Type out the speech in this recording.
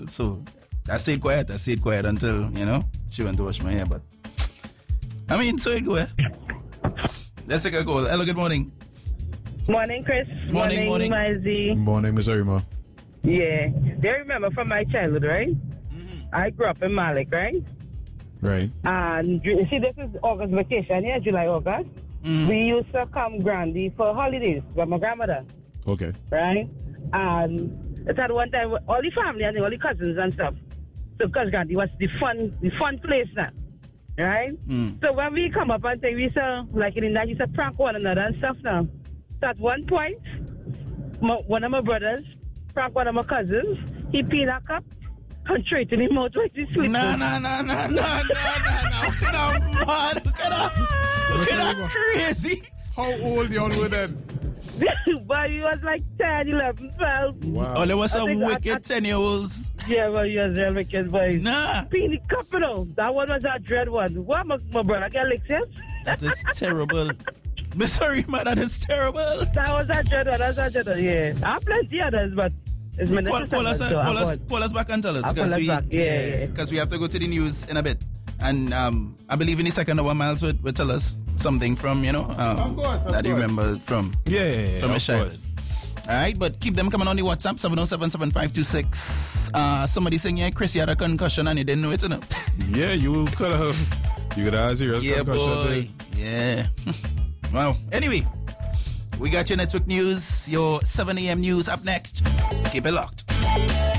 So I stayed quiet until, she went to wash my hair. But, I mean, so it go. Let's take a call. Hello, good morning. Morning, Chris. Morning. Mazi. Morning, Miss Arima. Yeah. They remember from my childhood, right? Mm-hmm. I grew up in Malik, right? Right. And you see, this is August vacation, yeah, July, August. Mm-hmm. We used to come Grandy for holidays with my grandmother. Okay. Right? And it had one time with all the family and all the cousins and stuff. So, because Grandy was the fun place now. Right? Mm. So, when we come up and say, we used to, like in the night, we used to prank one another and stuff now. So, at one point, one of my brothers pranked one of my cousins. He peed a cup. And straight in his mouth while he's sleeping. No. Look at that crazy. How old you were then? But he was like 10, 11, 12. Wow. Oh, there was some wicked 10-year-olds. Yeah, well, he was real wicked, boy. Nah. Peony cup, you know. That one was a dread one. What, my brother get licked, yes? That is terrible. I'm sorry, man, that is terrible. That was a dread one, yeah. I have plenty others, but... Call us back and tell us. Because we have to go to the news in a bit. And I believe in the second hour, Miles will tell us something from, of course, that you remember from from a child. All right, but keep them coming on the WhatsApp, 707-7526. Somebody saying, yeah, Chris, you had a concussion and you didn't know it, enough. Yeah, you could have a serious concussion. Boy. Yeah. Wow. Anyway, we got your network news, your 7 a.m. news up next. Keep it locked.